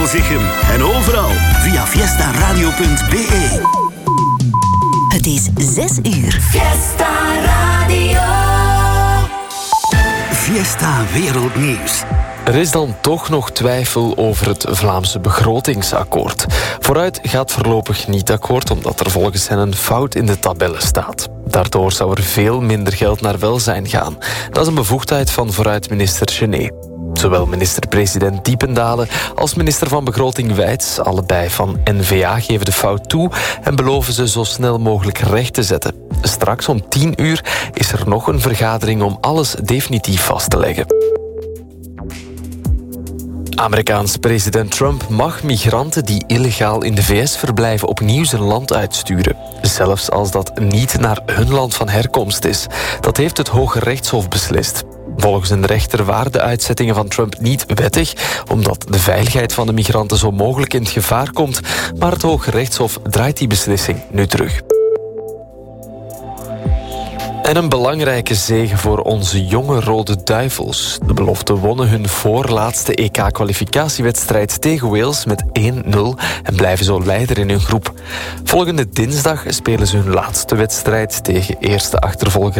Zichem en overal via fiestaradio.be. Het is 6 uur. Fiesta Radio. Fiesta Wereldnieuws. Er is dan toch nog twijfel over het Vlaamse begrotingsakkoord. Vooruit gaat voorlopig niet akkoord, omdat er volgens hen een fout in de tabellen staat. Daardoor zou er veel minder geld naar welzijn gaan. Dat is een bevoegdheid van vooruit-minister Genet. Zowel minister-president Diependalen als minister van Begroting Wijts, allebei van N-VA, geven de fout toe en beloven ze zo snel mogelijk recht te zetten. Straks om 10 uur is er nog een vergadering om alles definitief vast te leggen. Amerikaans president Trump mag migranten die illegaal in de VS verblijven opnieuw zijn land uitsturen. Zelfs als dat niet naar hun land van herkomst is. Dat heeft het Hoge Rechtshof beslist. Volgens een rechter waren de uitzettingen van Trump niet wettig, omdat de veiligheid van de migranten zo mogelijk in het gevaar komt, maar het Hoge Rechtshof draait die beslissing nu terug. En een belangrijke zege voor onze jonge Rode Duivels. De beloften wonnen hun voorlaatste EK-kwalificatiewedstrijd tegen Wales met 1-0 en blijven zo leider in hun groep. Volgende dinsdag spelen ze hun laatste wedstrijd tegen eerste achtervolger